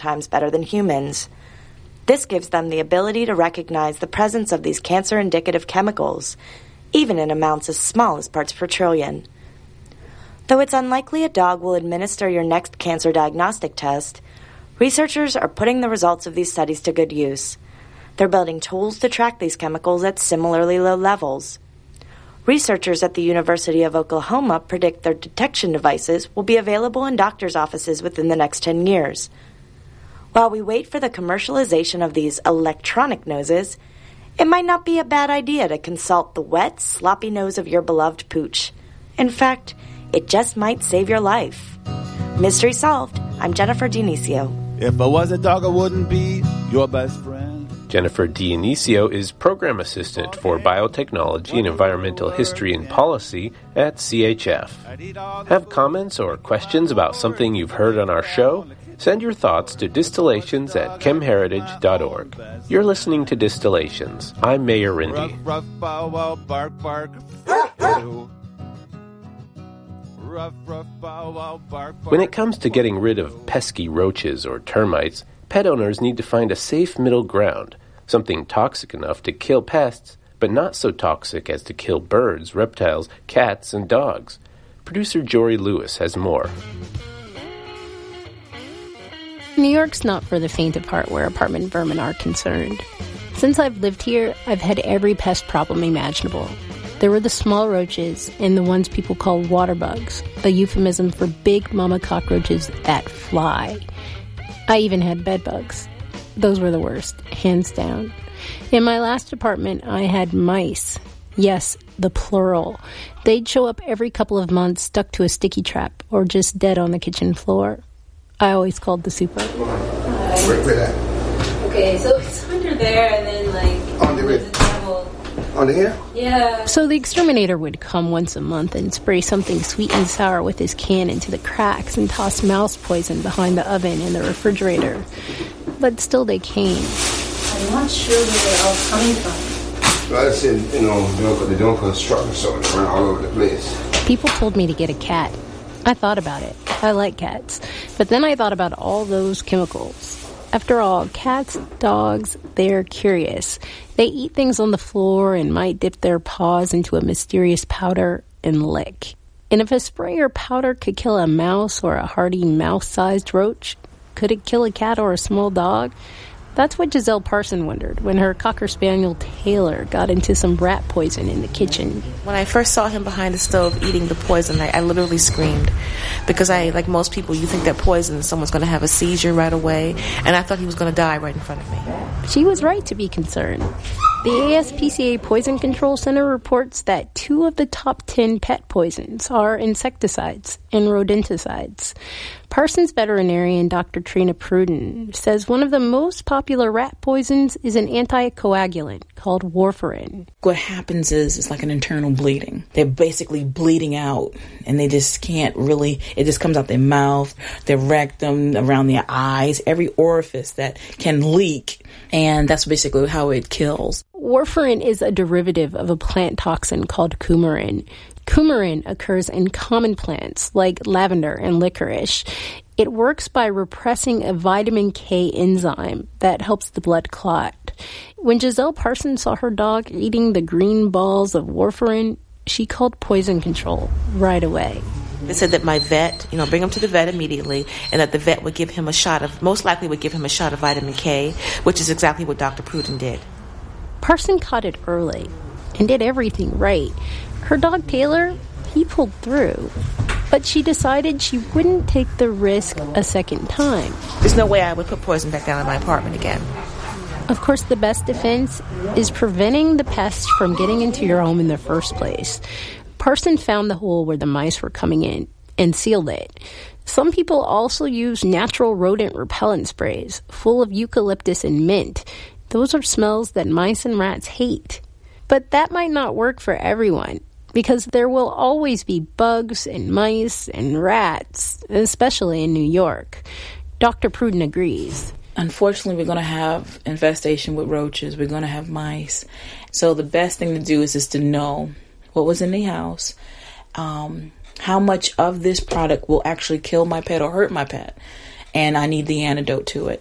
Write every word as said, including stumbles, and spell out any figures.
times better than humans. This gives them the ability to recognize the presence of these cancer-indicative chemicals, even in amounts as small as parts per trillion. Though it's unlikely a dog will administer your next cancer diagnostic test, researchers are putting the results of these studies to good use. They're building tools to track these chemicals at similarly low levels. Researchers at the University of Oklahoma predict their detection devices will be available in doctors' offices within the next ten years. While we wait for the commercialization of these electronic noses, it might not be a bad idea to consult the wet, sloppy nose of your beloved pooch. In fact, it just might save your life. Mystery solved. I'm Jennifer Dionisio. If I was a dog, I wouldn't be your best friend. Jennifer Dionisio is Program Assistant for Biotechnology and Environmental History and Policy at C H F. Have comments or questions about something you've heard on our show? Send your thoughts to distillations at chem heritage dot org. You're listening to Distillations. I'm Mayor Rindy. Ruff, ruff, bow, wow, bark, bark. Ruff, ruff, bow, wow, bark, bark. When it comes to getting rid of pesky roaches or termites, pet owners need to find a safe middle ground, something toxic enough to kill pests, but not so toxic as to kill birds, reptiles, cats, and dogs. Producer Jory Lewis has more. New York's not for the faint of heart where apartment vermin are concerned. Since I've lived here, I've had every pest problem imaginable. There were the small roaches and the ones people call water bugs, a euphemism for big mama cockroaches that fly. I even had bed bugs. Those were the worst, hands down. In my last apartment, I had mice. Yes, the plural. They'd show up every couple of months stuck to a sticky trap or just dead on the kitchen floor. I always called the super. Where, where that? Okay, so it's under there and then like on the red. Under here? Yeah. So the exterminator would come once a month and spray something sweet and sour with his can into the cracks and toss mouse poison behind the oven and the refrigerator. But still they came. I'm not sure where they're all coming from. Well, I said, you know, they're doing construction, so they run all over the place. People told me to get a cat. I thought about it. I like cats. But then I thought about all those chemicals. After all, cats, dogs, they're curious. They eat things on the floor and might dip their paws into a mysterious powder and lick. And if a spray or powder could kill a mouse or a hardy mouse-sized roach, could it kill a cat or a small dog? That's what Giselle Parson wondered when her Cocker Spaniel Taylor got into some rat poison in the kitchen. When I first saw him behind the stove eating the poison, I, I literally screamed. Because I, like most people, you think that poison, someone's going to have a seizure right away. And I thought he was going to die right in front of me. She was right to be concerned. The A S P C A Poison Control Center reports that two of the top ten pet poisons are insecticides and rodenticides. Parsons veterinarian Doctor Trina Pruden says one of the most popular rat poisons is an anticoagulant called warfarin. What happens is it's like an internal bleeding. They're basically bleeding out, and they just can't really, it just comes out their mouth, their rectum, around their eyes, every orifice that can leak, and that's basically how it kills. Warfarin is a derivative of a plant toxin called coumarin. Coumarin occurs in common plants like lavender and licorice. It works by repressing a vitamin K enzyme that helps the blood clot. When Giselle Parsons saw her dog eating the green balls of warfarin, she called poison control right away. They said that my vet, you know, bring him to the vet immediately, and that the vet would give him a shot of, most likely would give him a shot of vitamin K, which is exactly what Doctor Pruden did. Parson caught it early and did everything right. Her dog Taylor, he pulled through. But she decided she wouldn't take the risk a second time. There's no way I would put poison back down in my apartment again. Of course, the best defense is preventing the pests from getting into your home in the first place. Parson found the hole where the mice were coming in and sealed it. Some people also use natural rodent repellent sprays full of eucalyptus and mint. Those are smells that mice and rats hate. But that might not work for everyone, because there will always be bugs and mice and rats, especially in New York. Doctor Pruden agrees. Unfortunately, we're going to have infestation with roaches. We're going to have mice. So the best thing to do is just to know what was in the house, um, how much of this product will actually kill my pet or hurt my pet. and I need the antidote to it.